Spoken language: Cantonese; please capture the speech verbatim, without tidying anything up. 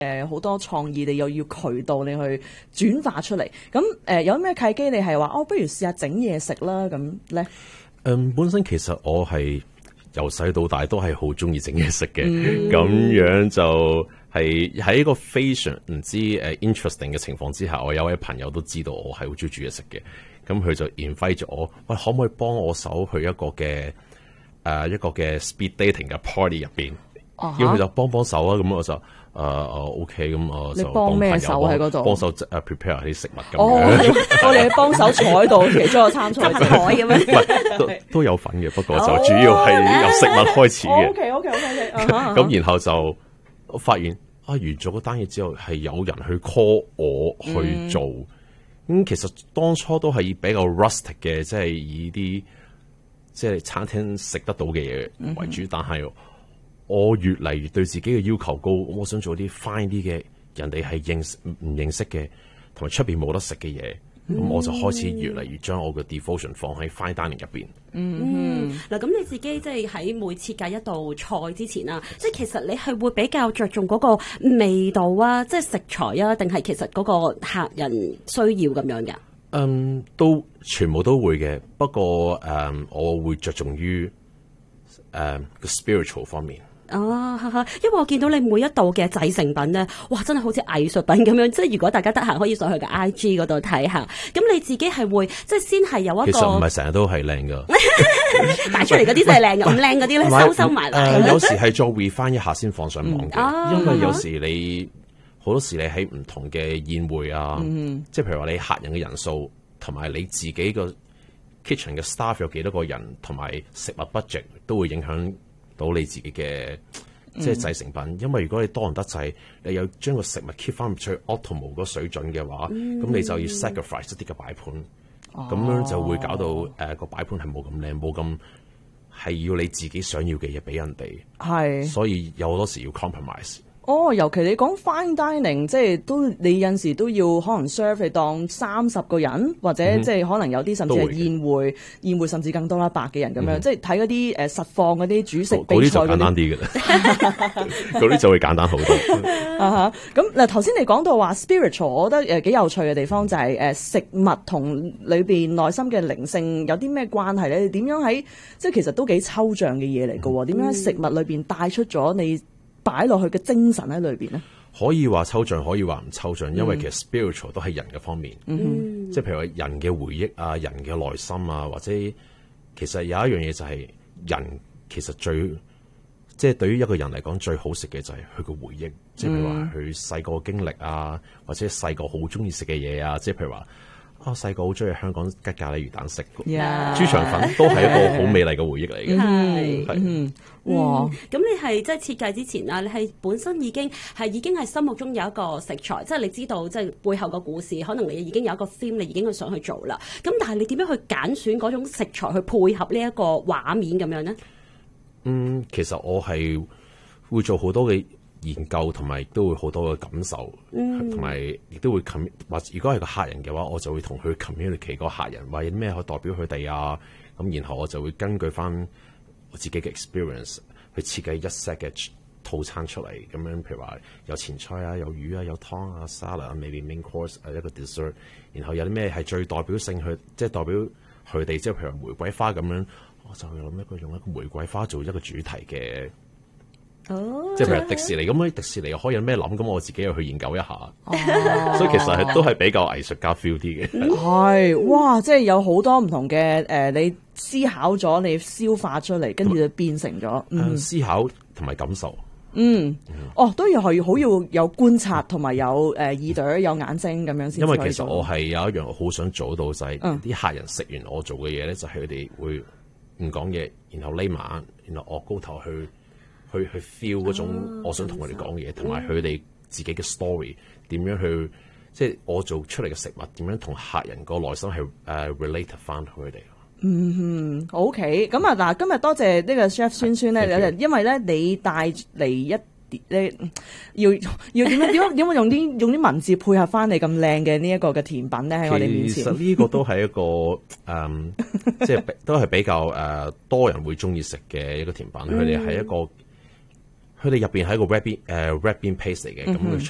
誒好多創意，你又要渠道你去轉化出嚟。咁誒、呃、有咩契機？你係話哦，不如試下整嘢食啦咁咧？ 嗯，本身其實我係由細到大都係好中意整嘢食嘅，咁、嗯、樣就係喺一個非常唔知誒 interesting 嘅情況之下，我有位朋友都知道我係好中意煮嘢食嘅，咁佢就 invite 咗我，喂，可唔可以幫我手去一個嘅誒、呃、一個嘅 speed dating 嘅 party 入邊？咁佢、uh huh. 就幫幫手啊，咁我就誒誒、呃、OK，咁我就幫咩手喺嗰度？幫手誒 prepare 啲食物咁樣。 哦，我哋幫手坐喺度，其中一個參賽者台咁樣。 唔係都都有份嘅，不過就主要係由食物開始嘅。 OK OK OK。 咁然後就我發現啊，完咗嗰單嘢之後，係有人去 call 我去做。咁、嗯、其實當初都係比較 rustic 嘅，即係以啲即係餐廳食得到嘅嘢為主，嗯、但係我越嚟越對自己嘅要求高，我想做啲 fine 啲嘅，人哋係認唔認識嘅，同埋出邊冇得食嘅嘢，咁、嗯、我就開始越嚟越將我嘅 devotion 放喺 fine dining 入邊。 嗯，嗱、嗯，咁你自己即係喺每設計一道菜之前啊，即係其實你係會比較着重嗰個味道啊，即係食材啊，定係其實嗰個客人需要咁樣嘅？ 嗯，都全部都會嘅，不過誒、嗯，我會着重於誒個 spiritual 方面。 哦，因為我見到你每一道嘅製成品咧，哇，真係好似藝術品咁樣。即係如果大家得閒可以上去嘅 I G 嗰度睇下。咁你自己係會即係先係有一個， 其實唔係成日都係靚噶， 擺出嚟嗰啲就係靚嘅，唔靚嗰啲咧收收埋埋。 有時係再 refine 一下先放上網嘅， 嗯啊、 因為有時你好多時你喺唔同嘅宴會啊，嗯、即係譬如話你客人嘅人數，同埋你自己個 kitchen 嘅 staff 有幾多個人，同埋食物 budget 都會影響到你自己嘅即係製成品，嗯、因為如果你多人得滯，你又將個食物 keep 翻最 optimal 個水準嘅話，咁、嗯、你就要 sacrifice 一啲嘅擺盤，咁、哦、樣就會搞到誒個、呃、擺盤係冇咁靚，冇咁係要你自己想要嘅嘢俾人哋，係，所以有好多時要 compromise。 哦，尤其你講 fine dining，即係都你有陣時都要可能 serve 你當三十個人，或者即係可能有啲甚至係宴會，宴會甚至更多啦，百幾人咁樣，嗯、即係睇嗰啲誒實況嗰啲煮食比賽嗰啲就簡單啲嘅啦， 嗰啲就會簡單好多。 啊咁嗱，頭先你講到話 spiritual， 我覺得誒幾有趣嘅地方就係誒食物同裏邊內心嘅靈性有啲咩關係咧？你點樣喺即係其實都幾抽象嘅嘢嚟嘅喎？點樣喺食物裏邊帶出咗你擺落去嘅精神喺裏邊咧？ 可以話抽象，可以話唔抽象，因為其實 spiritual 都係人嘅方面，嗯、即係譬如話人嘅回憶啊，人嘅內心啊，或者其實有一樣嘢就係人其實最即係對於一個人嚟講最好食嘅就係佢個回憶，嗯、即係譬如話佢細個經歷啊，或者細個好中意食嘅嘢啊，即係譬如話啊細個好中意香港吉咖喱魚蛋食，yeah. 豬腸粉都係一個好美麗嘅回憶嚟嘅。 係， 係。 嗯哇！咁、嗯、你係即係設計之前啊，你係本身已經係已經係心目中有一個食材，即係你知道即係背後個故事，可能你已經有一個 theme，你已經去想去做啦。咁但係你點樣去揀選嗰種食材去配合呢一個畫面咁樣呢？ 嗯，其實我係會做好多嘅研究，同埋亦都會好多嘅感受，同埋亦都會 com 或如果係個客人嘅話，我就會同佢 communicate 個客人話有咩可以代表佢哋啊。咁然後我就會根據翻我自己嘅 experience 去設計一 set 嘅套餐出嚟，咁樣譬如話有前菜啊，有魚啊，有湯啊 salad 啊 maybe main course 啊，一個 dessert， 然後有啲咩係最代表性去，即係代表佢哋，即係譬如玫瑰花咁樣，我就諗一個用一個玫瑰花做一個主題嘅。哦，即係譬如迪士尼咁樣，迪士尼又可以有咩諗？咁我自己又去研究一下，哦、所以其實係都係比較藝術家 feel 啲嘅。 係、嗯，哇！即係有好多唔同嘅誒、呃，你思考咗，你消化出嚟，跟住就變成咗、嗯、 思考同埋感受。 嗯，嗯哦，都要係好要有觀察，同埋有誒、呃、耳朵、有眼睛咁樣先。 因為其實我係有一樣好想做到，就係、是、啲、嗯、客人食完我做嘅嘢咧，就係佢哋會唔講嘢，然後匿埋眼，然後惡高頭去。去去 feel 嗰種我想同佢哋講嘅嘢，同埋佢哋自己嘅 story 點樣去，即係我做出嚟嘅食物點樣同客人個內心係誒 relate 翻佢哋。 嗯 ，OK， 咁啊嗱，今日多謝呢個 Chef 孫孫咧，因為咧你帶嚟一啲要要點樣點樣點樣用啲用啲文字配合翻你咁靚嘅呢一個嘅甜品咧喺我哋面前。 其實呢個都係一個誒、嗯，即係都係比較誒、呃、多人會中意食嘅一個甜品。佢哋係一個。佢哋入邊係一個 red bean 誒 red bean paste 嚟嘅，咁佢